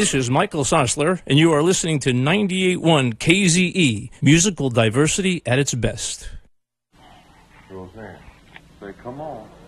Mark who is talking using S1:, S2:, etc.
S1: This is Michael Sosler, and you are listening to 98.1 KZE, musical diversity at its best.
S2: Roseanne, say, come on.